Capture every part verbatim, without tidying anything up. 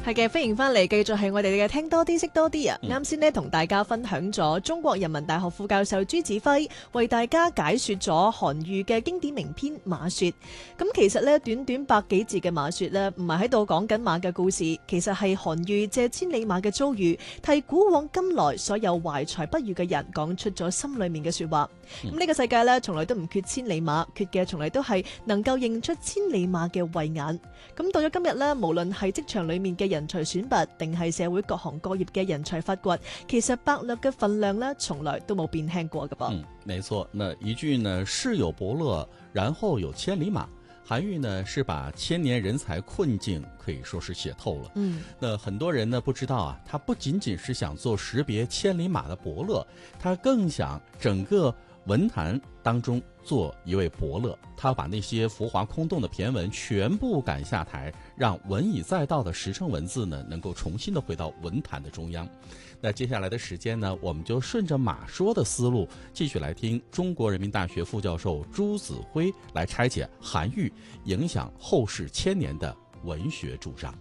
係嘅，歡迎翻嚟，繼續係我哋嘅聽多啲識多啲啊！啱先呢，同大家分享咗中國人民大學副教授朱子輝為大家解說咗韓愈嘅經典名篇《馬說》。咁其實呢，短短百幾字嘅《馬說》呢，唔係喺度講緊馬嘅故事，其實係韓愈借千里馬嘅遭遇，替古往今來所有懷才不遇嘅人講出咗心裏面嘅說話。咁呢、嗯、個世界呢，從來都唔缺千里馬，缺嘅從來都係能夠認出千里馬嘅慧眼。咁到咗今日呢，無論係職場裏面嘅人才選拔，定係社會各行各業嘅人才發掘，其實伯樂嘅分量呢，從來都冇變輕過㗎噃。 嗯，沒錯。那一句呢，世有伯樂，然後有千里馬。韓愈呢是把千年人才困境可以說是寫透了。嗯，那很多人呢不知道啊，他不僅僅是想做識別千里馬的伯樂，他更想整個文壇當中做一位伯樂。他把那些浮華空洞的駢文全部趕下台，讓文以載道的實誠文字呢能夠重新的回到文壇的中央。那接下來的時間呢，我們就順着馬說的思路，繼續來聽中國人民大學副教授朱子輝來拆解韓愈影響後世千年的文學主張。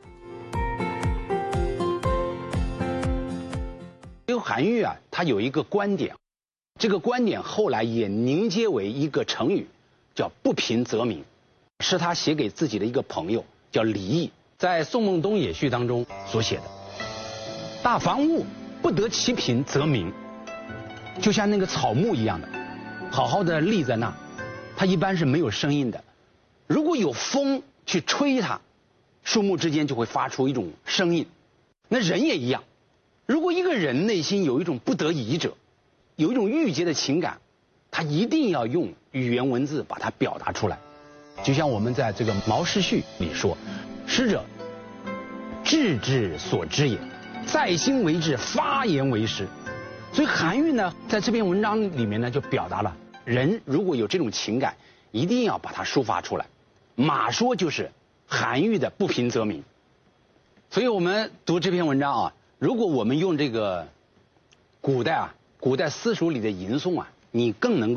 因為韓愈啊，他有一個觀點，這個觀點後來也凝結為一個成語，叫不平則鳴，是他寫給自己的一個朋友叫李益，在《宋孟東野序》當中所寫的。大房屋不得其平則鳴，就像那個草木一樣的，好好的立在那，它一般是沒有聲音的。如果有風去吹它，樹木之間就會發出一種聲音。那人也一樣，如果一個人內心有一種不得已者，有一種鬱結的情感，他一定要用語言文字把它表達出來。就像我們在這個《毛氏序》裡說，詩者志之所知也，在心為志，發言為實。所以韓愈呢，在這篇文章裡面呢，就表達了人如果有這種情感，一定要把它抒發出來。馬說就是韓愈的不平則鳴。所以我們讀這篇文章啊，如果我們用這個古代啊，古代私塾裡的吟誦啊，你更能夠